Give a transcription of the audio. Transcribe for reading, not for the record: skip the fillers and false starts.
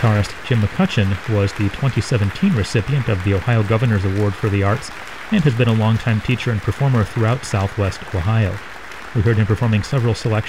Guitarist Jim McCutcheon was the 2017 recipient of the Ohio Governor's Award for the Arts and has been a longtime teacher and performer throughout Southwest Ohio. We heard him performing several selections